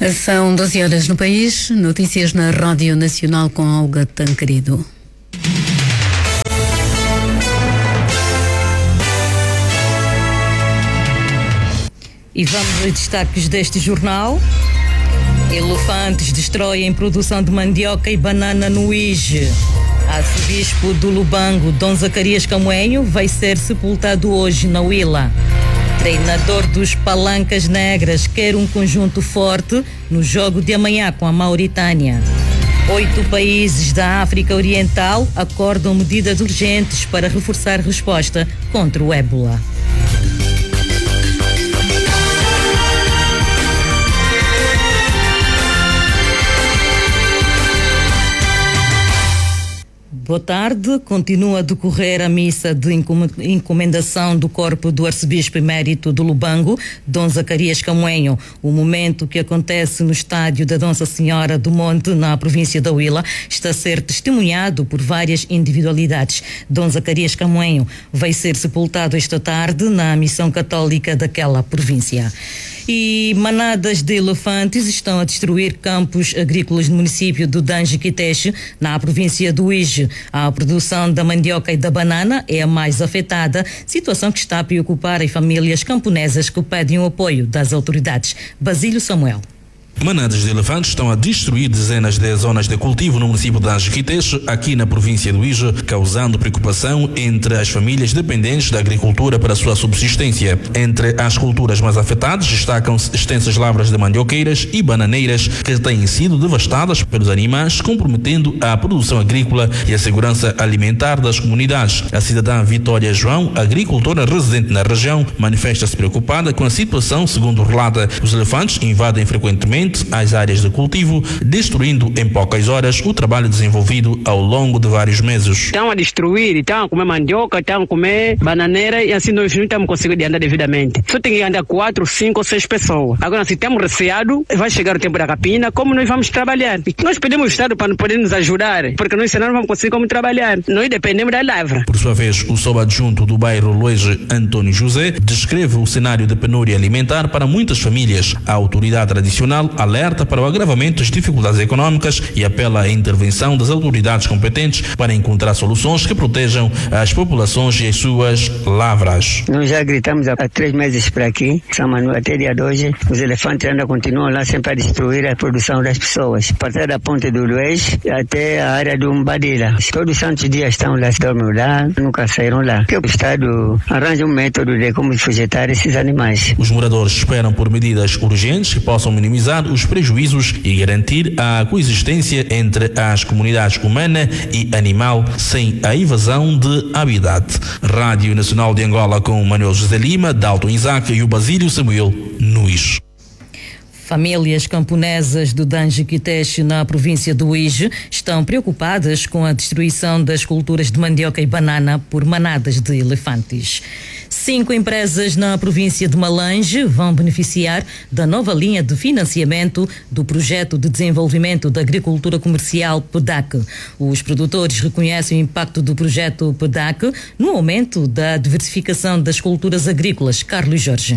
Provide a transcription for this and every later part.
São 12 horas no país, notícias na Rádio Nacional com Olga Tancredo. E vamos aos destaques deste jornal. Elefantes destroem produção de mandioca e banana no Ige. Arcebispo do Lubango, Dom Zacarias Camoenho, vai ser sepultado hoje na Huila. Treinador dos Palancas Negras quer um conjunto forte no jogo de amanhã com a Mauritânia. 8 países da África Oriental acordam medidas urgentes para reforçar resposta contra o ébola. Boa tarde. Continua a decorrer a missa de encomendação do corpo do arcebispo emérito do Lubango, Dom Zacarias Camoenho. O momento que acontece no estádio da Nossa Senhora do Monte, na província da Huila, está a ser testemunhado por várias individualidades. Dom Zacarias Camoenho vai ser sepultado esta tarde na missão católica daquela província. E manadas de elefantes estão a destruir campos agrícolas no município do Danjiquiteche, na província do Ige. A produção da mandioca e da banana é a mais afetada, situação que está a preocupar as famílias camponesas que pedem o apoio das autoridades. Basílio Samuel. Manadas de elefantes estão a destruir dezenas de zonas de cultivo no município de Anjiquiteche, aqui na província do Ige, causando preocupação entre as famílias dependentes da agricultura para a sua subsistência. Entre as culturas mais afetadas destacam-se extensas lavras de mandioqueiras e bananeiras que têm sido devastadas pelos animais, comprometendo a produção agrícola e a segurança alimentar das comunidades. A cidadã Vitória João, agricultora residente na região, manifesta-se preocupada com a situação. Segundo relata, os elefantes invadem frequentemente as áreas de cultivo, destruindo em poucas horas o trabalho desenvolvido ao longo de vários meses. Estão a destruir, estão a comer mandioca, estão a comer bananeira e assim nós não estamos conseguindo andar devidamente. Só tem que andar 4, 5 ou 6 pessoas. Agora, se estamos receados, vai chegar o tempo da capina, como nós vamos trabalhar? E nós pedimos o Estado para poder nos ajudar, porque nós senão não vamos conseguir como trabalhar. Nós dependemos da lavra. Por sua vez, o subadjunto do bairro Luís, Antônio José, descreve o cenário de penúria alimentar para muitas famílias. A autoridade tradicional alerta para o agravamento das dificuldades econômicas e apela à intervenção das autoridades competentes para encontrar soluções que protejam as populações e as suas lavras. Nós já gritamos há 3 meses para aqui, até dia de hoje, os elefantes ainda continuam lá sempre a destruir a produção das pessoas. A partir da ponte do Luís até a área do Mbadila. Todos os santos dias estão lá, dormem lá, nunca saíram lá. Que o Estado arranja um método de como fugitar esses animais. Os moradores esperam por medidas urgentes que possam minimizar os prejuízos e garantir a coexistência entre as comunidades humana e animal sem a invasão de habitat. Rádio Nacional de Angola com Manuel José Lima, Dalton Isaac e o Basílio Samuel Nuis. Famílias camponesas do Danjiquiteche, na província do Ige, estão preocupadas com a destruição das culturas de mandioca e banana por manadas de elefantes. 5 empresas na província de Malange vão beneficiar da nova linha de financiamento do projeto de desenvolvimento da agricultura comercial PEDAC. Os produtores reconhecem o impacto do projeto PEDAC no aumento da diversificação das culturas agrícolas. Carlos Jorge.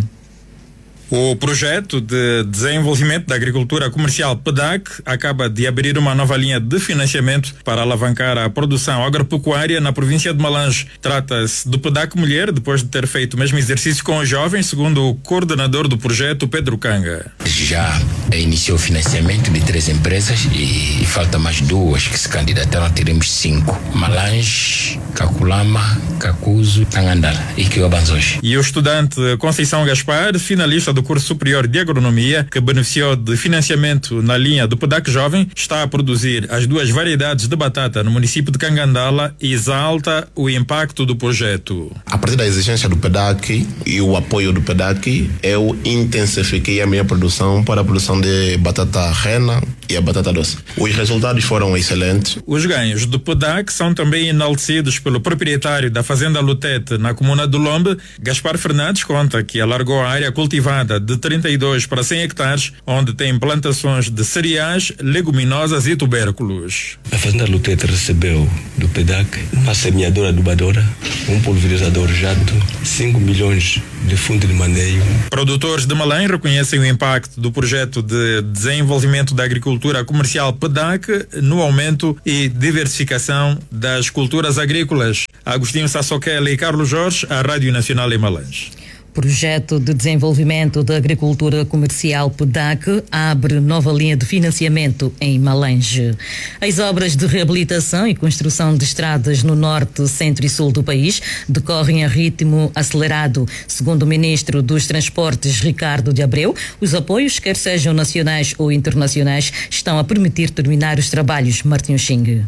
O projeto de desenvolvimento da agricultura comercial PEDAC acaba de abrir uma nova linha de financiamento para alavancar a produção agropecuária na província de Malange. Trata-se do PEDAC Mulher, depois de ter feito o mesmo exercício com os jovens, segundo o coordenador do projeto, Pedro Canga. Já iniciou o financiamento de 3 empresas e falta mais 2 que se candidataram. Teremos 5. Malange, Caculama, Cacuzo, Tangandala e Quiobanzoche. E o estudante Conceição Gaspar, finalista do curso superior de agronomia, que beneficiou de financiamento na linha do PEDAC Jovem, está a produzir as 2 variedades de batata no município de Cangandala e exalta o impacto do projeto. A partir da exigência do PEDAC e o apoio do PEDAC, eu intensifiquei a minha produção para a produção de batata rena e a batata doce. Os resultados foram excelentes. Os ganhos do PEDAC são também enaltecidos pelo proprietário da Fazenda Lutete, na comuna do Lombe. Gaspar Fernandes conta que alargou a área cultivada de 32 para 100 hectares, onde tem plantações de cereais, leguminosas e tubérculos. A Fazenda Lutete recebeu do PEDAC uma semeadora adubadora, um pulverizador jato, 5 milhões de fundo de maneio. Produtores de Malém reconhecem o impacto parte do projeto de desenvolvimento da agricultura comercial PEDAC no aumento e diversificação das culturas agrícolas. Agostinho Sassoquela e Carlos Jorge, a Rádio Nacional em Malange. Projeto de Desenvolvimento da Agricultura Comercial PEDAC abre nova linha de financiamento em Malange. As obras de reabilitação e construção de estradas no norte, centro e sul do país decorrem a ritmo acelerado. Segundo o Ministro dos Transportes, Ricardo de Abreu, os apoios, quer sejam nacionais ou internacionais, estão a permitir terminar os trabalhos. Martinho Xing.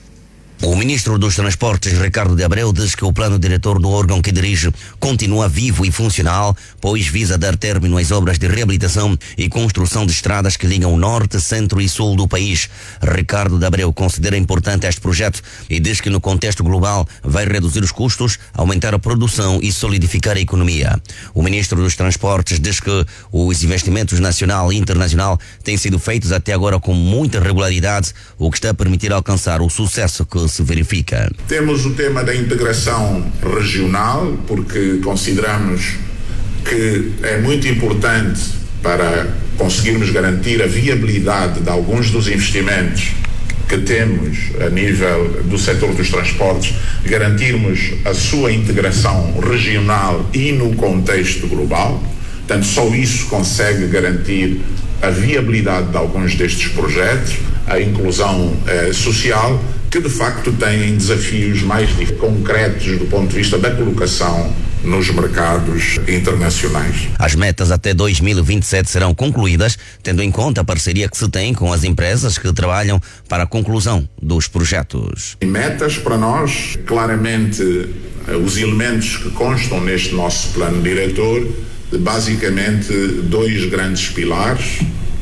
O Ministro dos Transportes, Ricardo de Abreu, diz que o plano diretor do órgão que dirige continua vivo e funcional, pois visa dar término às obras de reabilitação e construção de estradas que ligam o norte, centro e sul do país. Ricardo de Abreu considera importante este projeto e diz que no contexto global vai reduzir os custos, aumentar a produção e solidificar a economia. O Ministro dos Transportes diz que os investimentos nacional e internacional têm sido feitos até agora com muita regularidade, o que está a permitir alcançar o sucesso que se verifica. Temos o tema da integração regional, porque consideramos que é muito importante para conseguirmos garantir a viabilidade de alguns dos investimentos que temos a nível do setor dos transportes, garantirmos a sua integração regional e no contexto global. Portanto, só isso consegue garantir a viabilidade de alguns destes projetos, a inclusão social, que de facto têm desafios mais concretos do ponto de vista da colocação nos mercados internacionais. As metas até 2027 serão concluídas, tendo em conta a parceria que se tem com as empresas que trabalham para a conclusão dos projetos. Metas para nós, claramente, os elementos que constam neste nosso plano diretor, basicamente dois grandes pilares.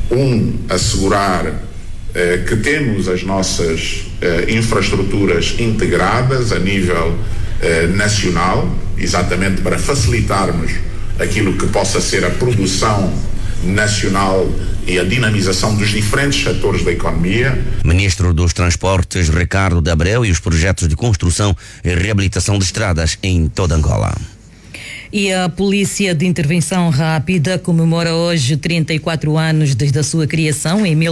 Assegurar que temos as nossas infraestruturas integradas a nível nacional, exatamente para facilitarmos aquilo que possa ser a produção nacional e a dinamização dos diferentes setores da economia. Ministro dos Transportes, Ricardo de Abreu, e os projetos de construção e reabilitação de estradas em toda Angola. E a Polícia de Intervenção Rápida comemora hoje 34 anos desde a sua criação em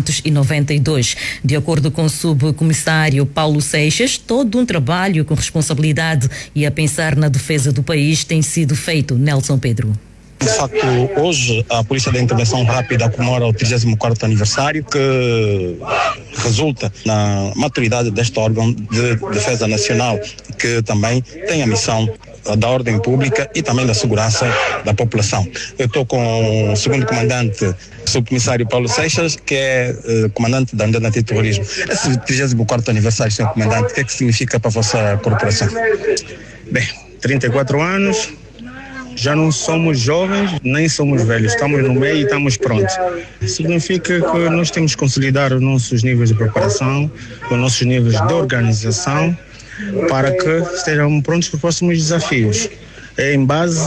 1992. De acordo com o subcomissário Paulo Seixas, todo um trabalho com responsabilidade e a pensar na defesa do país tem sido feito. Nelson Pedro. De facto, hoje a Polícia de Intervenção Rápida comemora o 34º aniversário, que resulta na maturidade deste órgão de defesa nacional, que também tem a missão da ordem pública e também da segurança da população. Eu estou com o segundo comandante, subcomissário Paulo Seixas, que é comandante da unidade antiterrorismo. Esse 34º aniversário, senhor comandante, o que é que significa para a vossa corporação? Bem, 34 anos, já não somos jovens, nem somos velhos, estamos no meio e estamos prontos. Significa que nós temos que consolidar os nossos níveis de preparação, os nossos níveis de organização, para que estejam prontos para os próximos desafios. Em base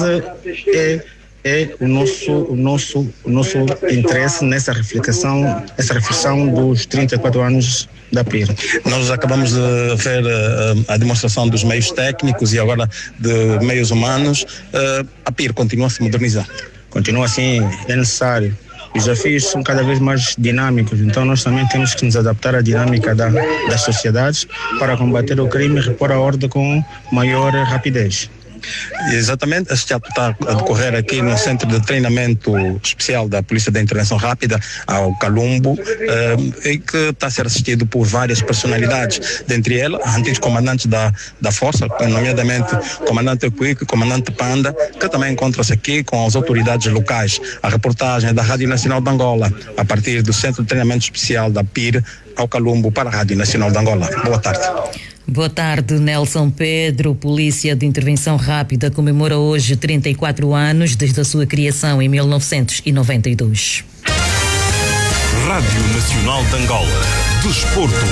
o nosso interesse nessa reflexão dos 34 anos da PIR. Nós acabamos de ver a demonstração dos meios técnicos e agora de meios humanos. A PIR continua a se modernizar. Continua assim, é necessário. Os desafios são cada vez mais dinâmicos, então nós também temos que nos adaptar à dinâmica das sociedades para combater o crime e repor a ordem com maior rapidez. Exatamente, este ato está a decorrer aqui no Centro de Treinamento Especial da Polícia de Intervenção Rápida, ao Calumbo, e que está a ser assistido por várias personalidades, dentre elas antigos comandantes da Força, nomeadamente o comandante Quick, o comandante Panda, que também encontra-se aqui com as autoridades locais. A reportagem da Rádio Nacional de Angola, a partir do Centro de Treinamento Especial da PIR, ao Calumbo, para a Rádio Nacional de Angola. Boa tarde. Boa tarde, Nelson Pedro. Polícia de Intervenção Rápida comemora hoje 34 anos desde a sua criação em 1992. Rádio Nacional de Angola. Desporto.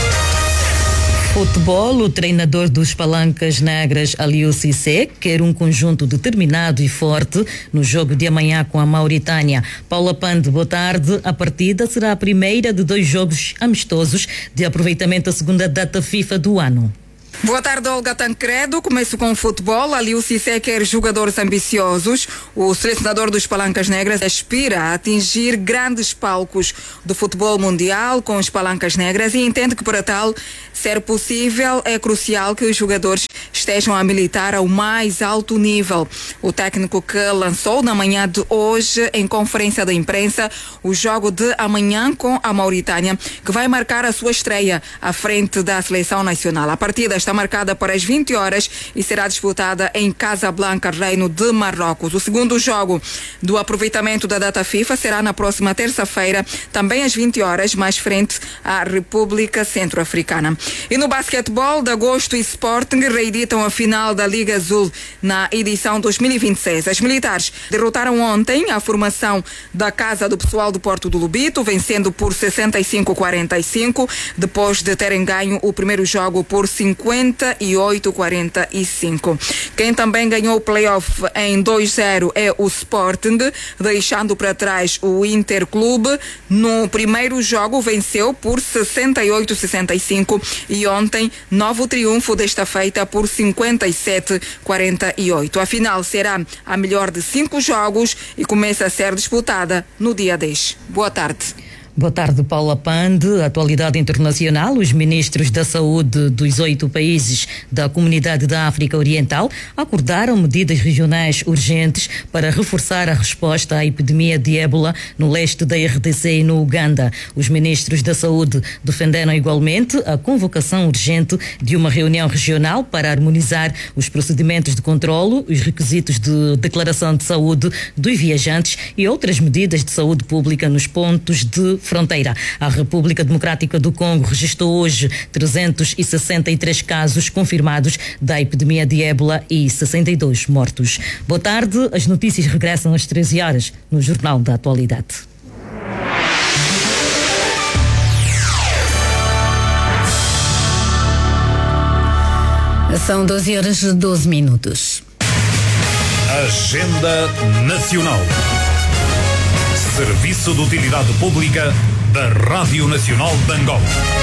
Futebol, o treinador dos Palancas Negras, Aliou Cissé, quer um conjunto determinado e forte no jogo de amanhã com a Mauritânia. Paula Pande, boa tarde. A partida será a primeira de 2 jogos amistosos de aproveitamento da segunda data FIFA do ano. Boa tarde, Olga Tancredo. Começo com o futebol. Aliu Cissé quer jogadores ambiciosos. O selecionador dos Palancas Negras aspira a atingir grandes palcos do futebol mundial com os Palancas Negras e entende que, para tal ser possível, é crucial que os jogadores estejam a militar ao mais alto nível. O técnico que lançou na manhã de hoje, em conferência de imprensa, o jogo de amanhã com a Mauritânia, que vai marcar a sua estreia à frente da seleção nacional. A partida está marcada para as 20 horas e será disputada em Casablanca, Reino de Marrocos. O segundo jogo do aproveitamento da data FIFA será na próxima terça-feira, também às 20 horas, mais frente à República Centro-Africana. E no basquetebol, Dagosto e Sporting reeditam a final da Liga Azul na edição 2026. As militares derrotaram ontem a formação da Casa do Pessoal do Porto do Lobito, vencendo por 65-45, depois de terem ganho o primeiro jogo por 58-45. Quem também ganhou o play-off em 2-0 é o Sporting, deixando para trás o Interclube. No primeiro jogo venceu por 68-65 e ontem novo triunfo desta feita por 57-48. A final será a melhor de 5 jogos e começa a ser disputada no dia 10. Boa tarde. Boa tarde, Paula Pande. Atualidade internacional. Os ministros da saúde dos 8 países da Comunidade da África Oriental acordaram medidas regionais urgentes para reforçar a resposta à epidemia de ébola no leste da RDC e no Uganda. Os ministros da saúde defenderam igualmente a convocação urgente de uma reunião regional para harmonizar os procedimentos de controlo, os requisitos de declaração de saúde dos viajantes e outras medidas de saúde pública nos pontos de fronteira. A República Democrática do Congo registrou hoje 363 casos confirmados da epidemia de ébola e 62 mortos. Boa tarde, as notícias regressam às 13 horas no Jornal da Atualidade. São 12 horas e 12 minutos. Agenda Nacional. Serviço de Utilidade Pública da Rádio Nacional de Angola.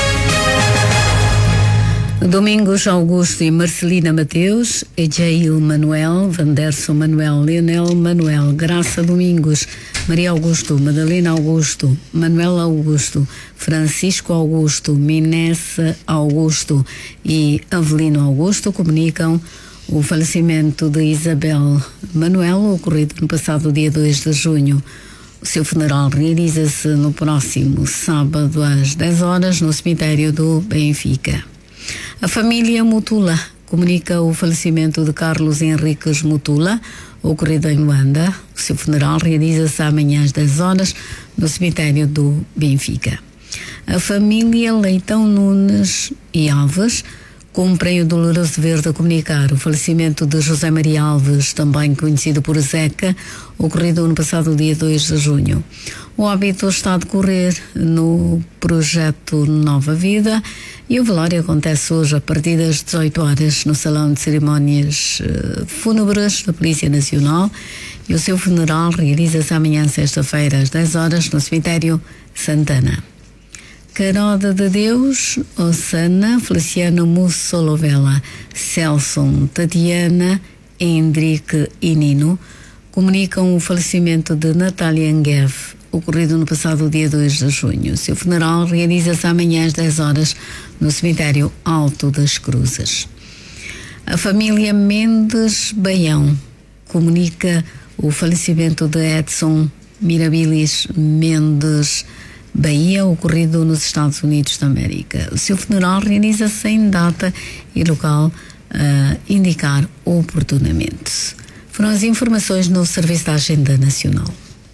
Domingos Augusto e Marcelina Mateus, Ejail Manuel, Vanderson Manuel, Leonel Manuel, Graça Domingos, Maria Augusto, Madalena Augusto, Manuel Augusto, Francisco Augusto, Minessa Augusto e Avelino Augusto comunicam o falecimento de Isabel Manuel, ocorrido no passado dia 2 de junho. O seu funeral realiza-se no próximo sábado às 10 horas no cemitério do Benfica. A família Mutula comunica o falecimento de Carlos Henriques Mutula, ocorrido em Luanda. O seu funeral realiza-se amanhã às 10 horas no cemitério do Benfica. A família Leitão Nunes e Alves cumprem o doloroso dever de comunicar o falecimento de José Maria Alves, também conhecido por Zeca, ocorrido no passado dia 2 de junho. O óbito está a decorrer no projeto Nova Vida e o velório acontece hoje a partir das 18 horas no Salão de Cerimónias Fúnebres da Polícia Nacional e o seu funeral realiza-se amanhã, sexta-feira, às 10 horas no cemitério Santana. Caroda de Deus, Osana, Feliciano Mussolovela, Celson, Tatiana, Hendrique e Nino comunicam o falecimento de Natália Anguev, ocorrido no passado dia 2 de junho. Seu funeral realiza-se amanhã às 10 horas no cemitério Alto das Cruzes. A família Mendes Baião comunica o falecimento de Edson Mirabilis Mendes Bahia, ocorrido nos Estados Unidos da América. O seu funeral realiza-se em data e local a indicar oportunamente. Foram as informações no Serviço da Agenda Nacional.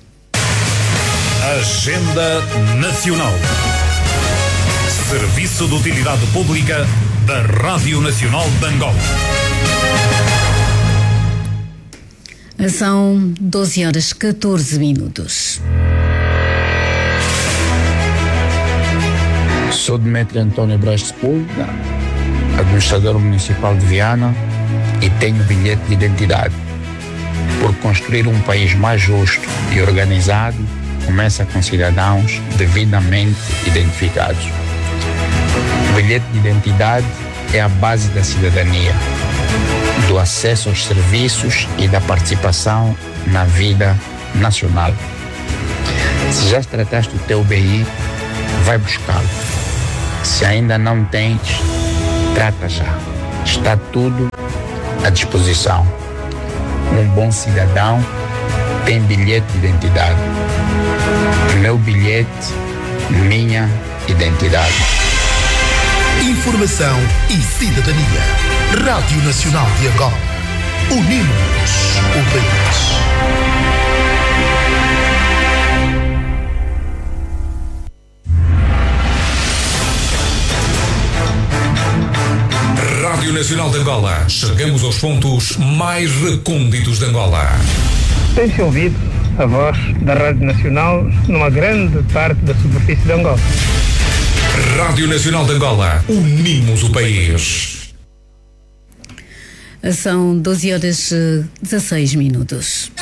Agenda Nacional. Serviço de Utilidade Pública da Rádio Nacional de Angola. São 12 horas 14 minutos. Sou Demetrio António Braz de Sepúlveda, administrador municipal de Viana e tenho bilhete de identidade. Por construir um país mais justo e organizado, começa com cidadãos devidamente identificados. O bilhete de identidade é a base da cidadania, do acesso aos serviços e da participação na vida nacional. Se já trataste do teu BI, vai buscá-lo. Se ainda não tens, trata já. Está tudo à disposição. Um bom cidadão tem bilhete de identidade. Meu bilhete, minha identidade. Informação e cidadania. Rádio Nacional de Angola. Unimos o país. Rádio Nacional de Angola. Chegamos aos pontos mais recônditos de Angola. Tem-se ouvido a voz da Rádio Nacional numa grande parte da superfície de Angola. Rádio Nacional de Angola. Unimos o país. São 12 horas 16 minutos.